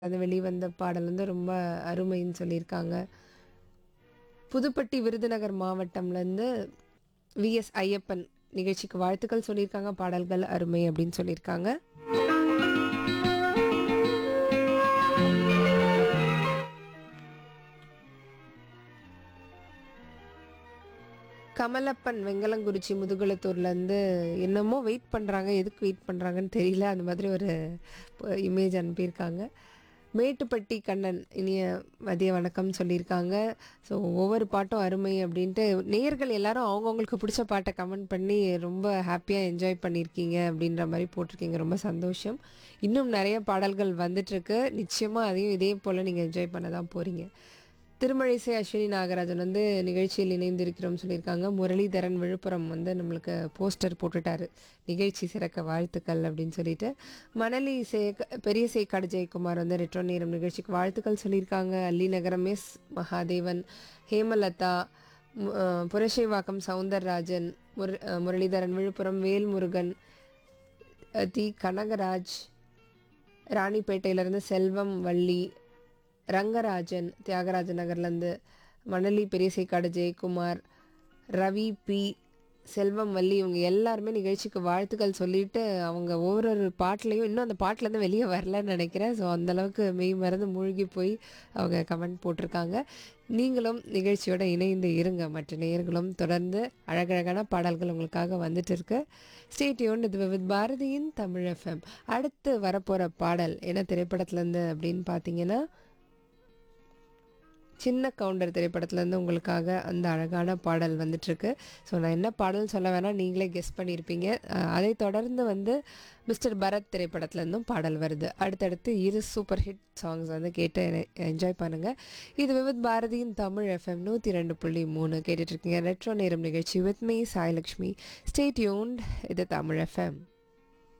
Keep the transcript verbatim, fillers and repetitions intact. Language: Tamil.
அது வெளிவந்த பாடல் வந்து ரொம்ப அருமைன்னு சொல்லியிருக்காங்க. புதுப்பட்டி விருதுநகர் மாவட்டம்லேருந்து விஎஸ் ஐயப்பன் நிகழ்ச்சிக்கு வாழ்த்துக்கள் சொல்லியிருக்காங்க. பாடல்கள் அருமை அப்படின்னு சொல்லியிருக்காங்க. கமலப்பன் வெங்கலங்குறிச்சி முதுகுளத்தூர்லேருந்து என்னமோ வெயிட் பண்ணுறாங்க, எதுக்கு வெயிட் பண்ணுறாங்கன்னு தெரியல. அந்த மாதிரி ஒரு இமேஜ் அனுப்பியிருக்காங்க. மேட்டுப்பட்டி கண்ணன் இனிய மதிய வணக்கம் சொல்லியிருக்காங்க. ஸோ ஒவ்வொரு பாட்டும் அருமை அப்படின்ட்டு நேயர்கள் எல்லாரும் அவங்கவுங்களுக்கு பிடிச்ச பாட்டை கமெண்ட் பண்ணி ரொம்ப ஹாப்பியாக என்ஜாய் பண்ணியிருக்கீங்க அப்படின்ற மாதிரி போட்டிருக்கீங்க. ரொம்ப சந்தோஷம். இன்னும் நிறைய பாடல்கள் வந்துட்டுருக்கு. நிச்சயமாக அதையும் இதே போல் நீங்கள் என்ஜாய் பண்ண தான் போகிறீங்க. திருமழிசை அஸ்வினி நாகராஜன் வந்து நிகழ்ச்சியில் இணைந்திருக்கிறோம் சொல்லியிருக்காங்க. முரளிதரன் விழுப்புரம் வந்து நம்மளுக்கு போஸ்டர் போட்டுட்டாரு, நிகழ்ச்சி சிறக்க வாழ்த்துக்கள் அப்படின்னு சொல்லிட்டு. மணலி சே பெரிய சேக்காடு ஜெயக்குமார் வந்து ரெட்ரோ நேரம் நிகழ்ச்சிக்கு வாழ்த்துக்கள் சொல்லியிருக்காங்க. அல்லி நகரம் எஸ் மகாதேவன், ஹேமலதா, புரஷைவாக்கம் சவுந்தரராஜன், முர முரளிதரன் விழுப்புரம், வேல்முருகன், தி கனகராஜ், ராணிப்பேட்டையிலேருந்து செல்வம் வள்ளி, ரங்கராஜன் தியாகராஜ நகர்லேருந்து, மணலி பெரியசைக்காடு ஜெயக்குமார், ரவி பி, செல்வம் வள்ளி, இவங்க எல்லாருமே நிகழ்ச்சிக்கு வாழ்த்துக்கள் சொல்லிட்டு அவங்க ஒவ்வொரு ஒரு பாட்டிலையும் இன்னும் அந்த பாட்டிலேருந்து வெளியே வரலன்னு நினைக்கிறேன். ஸோ அந்தளவுக்கு மெய் மறந்து மூழ்கி போய் அவங்க கமெண்ட் போட்டிருக்காங்க. நீங்களும் நிகழ்ச்சியோட இணைந்து இருங்க. மற்ற நேயர்களும் தொடர்ந்து அழகழகான பாடல்கள் உங்களுக்காக வந்துட்டு இருக்கு. ஸ்டே டியூன்ட் இது வித் பாரதியின் தமிழ் எஃப்எம். அடுத்து வரப்போகிற பாடல் என்ன திரைப்படத்துலேருந்து அப்படின்னு பார்த்தீங்கன்னா, சின்ன கவுண்டர் திரைப்படத்துலேருந்து உங்களுக்காக அந்த அழகான பாடல் வந்துட்டுருக்கு. ஸோ நான் என்ன பாடல் சொல்ல வேணால் நீங்களே கெஸ் பண்ணியிருப்பீங்க. அதை தொடர்ந்து வந்து மிஸ்டர் பரத் திரைப்படத்துலேருந்தும் பாடல் வருது. அடுத்தடுத்து இரு சூப்பர் ஹிட் சாங்ஸ் வந்து கேட்டு என்ஜாய் பண்ணுங்கள். இது வித் பாரதியின் தமிழ் எஃப்எம் நூற்றி ரெண்டு புள்ளி மூணு கேட்டுட்ருக்கீங்க. ரெட்ரோ நேரம் நிகழ்ச்சி with me Sailakshmi. Stay tuned. இது தமிழ் எஃப்எம்.